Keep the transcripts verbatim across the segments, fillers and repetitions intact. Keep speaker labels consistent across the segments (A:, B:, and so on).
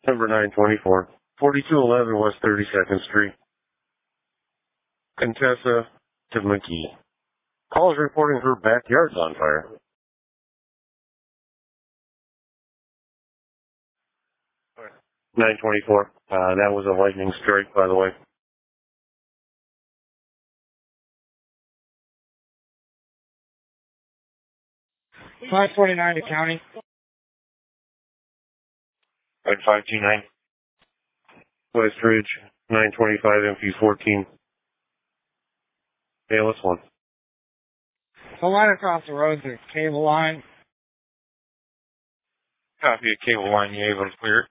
A: Number nine twenty-four, forty-two eleven West thirty-second Street. Contessa to McGee. Calls reporting her backyard's on fire. nine twenty-four. Uh, that was a lightning strike, by the way.
B: five forty-nine to county.
A: At five two nine. West Ridge, nine twenty-five M P fourteen. A L S one.
B: The line across the road is a cable line.
A: Copy a cable line, you able to clear it?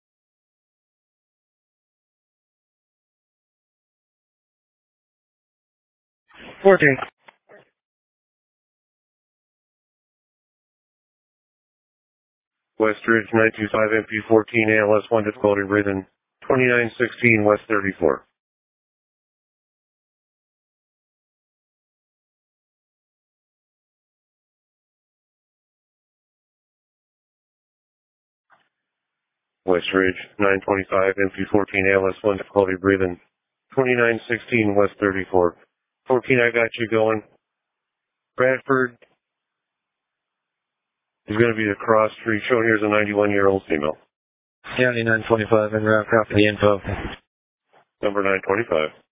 B: fourteen.
A: West Ridge, nine two five M P fourteen, A L S one, difficulty ridden, twenty-nine sixteen West thirty-four. West Ridge, nine twenty-five M P fourteen, A L S one, difficulty breathing, twenty-nine sixteen West thirty-four. fourteen, I got you going. Bradford is going to be the cross street. Shown here is a ninety-one-year-old female.
C: County nine twenty-five, en route, copy the info.
A: Number nine twenty-five.